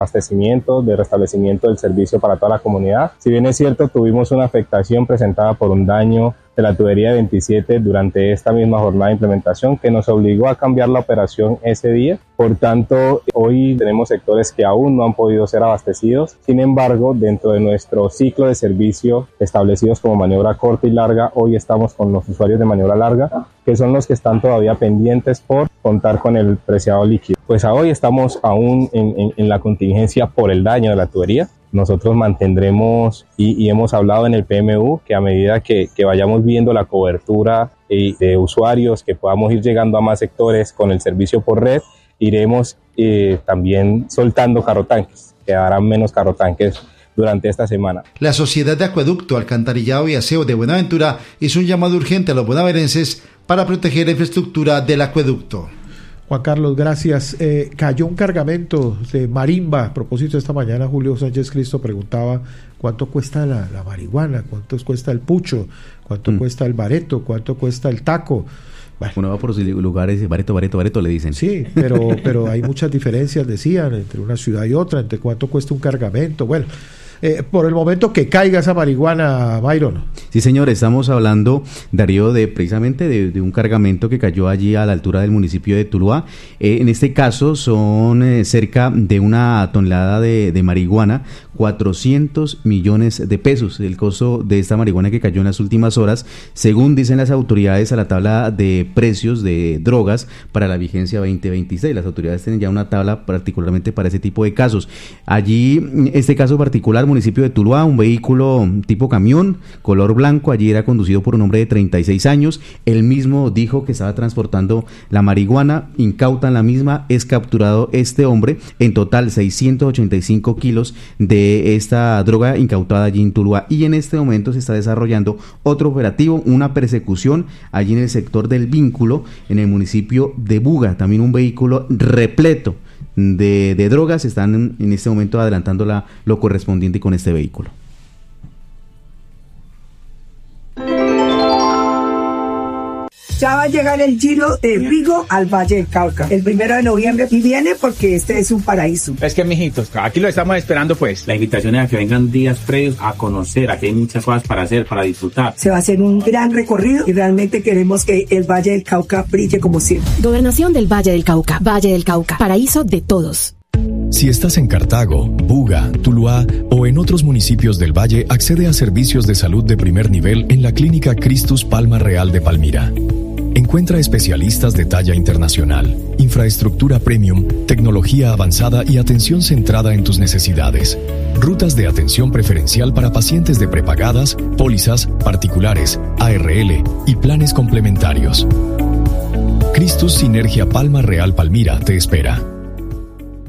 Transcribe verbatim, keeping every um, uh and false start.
abastecimiento, de restablecimiento del servicio para toda la comunidad. Si bien es cierto, tuvimos una afectación presentada por un daño de la tubería veintisiete durante esta misma jornada de implementación que nos obligó a cambiar la operación ese día. Por tanto, hoy tenemos sectores que aún no han podido ser abastecidos. Sin embargo, dentro de nuestro ciclo de servicio establecidos como maniobra corta y larga, hoy estamos con los usuarios de maniobra larga, que son los que están todavía pendientes por contar con el preciado líquido. Pues a hoy estamos aún en, en, en la contingencia por el daño de la tubería. Nosotros mantendremos y, y hemos hablado en el P M U que a medida que, que vayamos viendo la cobertura eh, de usuarios, que podamos ir llegando a más sectores con el servicio por red, iremos eh, también soltando carrotanques, quedarán menos carrotanques durante esta semana. La Sociedad de Acueducto, Alcantarillado y Aseo de Buenaventura hizo un llamado urgente a los bonaverenses para proteger la infraestructura del acueducto. Juan Carlos, gracias. Eh, cayó un cargamento de marimba. A propósito, esta mañana Julio Sánchez Cristo preguntaba cuánto cuesta la, la marihuana, cuánto cuesta el pucho, cuánto mm. cuesta el bareto, cuánto cuesta el taco. Bueno. Uno va por los lugares, bareto, bareto, bareto, le dicen. Sí, pero, pero hay muchas diferencias, decían, entre una ciudad y otra, entre cuánto cuesta un cargamento. Bueno, eh, por el momento que caiga esa marihuana, Byron. Sí, señor, estamos hablando, Darío, de precisamente de, de un cargamento que cayó allí a la altura del municipio de Tuluá. Eh, en este caso son eh, cerca de una tonelada de, de marihuana, cuatrocientos millones de pesos, el costo de esta marihuana que cayó en las últimas horas, según dicen las autoridades a la tabla de precios de drogas para la vigencia veinte veintiséis. Las autoridades tienen ya una tabla particularmente para ese tipo de casos. Allí, este caso particular, municipio de Tuluá, un vehículo tipo camión, color blanco, allí era conducido por un hombre de treinta y seis años, él mismo dijo que estaba transportando la marihuana, incautan la misma, es capturado este hombre, en total seiscientos ochenta y cinco kilos de esta droga incautada allí en Tuluá, y en este momento se está desarrollando otro operativo, una persecución allí en el sector del Vínculo, en el municipio de Buga, también un vehículo repleto de, de drogas, están en, en este momento adelantando la, lo correspondiente con este vehículo. Ya va a llegar el Giro de Rigo al Valle del Cauca el primero de noviembre y viene porque este es un paraíso. Es que, mijitos, aquí lo estamos esperando, pues. La invitación es a que vengan días previos a conocer, aquí hay muchas cosas para hacer, para disfrutar. Se va a hacer un gran recorrido y realmente queremos que el Valle del Cauca brille como siempre. Gobernación del Valle del Cauca, Valle del Cauca, paraíso de todos. Si estás en Cartago, Buga, Tuluá o en otros municipios del Valle, accede a servicios de salud de primer nivel en la Clínica Cristus Palma Real de Palmira. Encuentra especialistas de talla internacional, infraestructura premium, tecnología avanzada y atención centrada en tus necesidades. Rutas de atención preferencial para pacientes de prepagadas, pólizas, particulares, A R L y planes complementarios. Cristus Sinergia Palma Real Palmira te espera.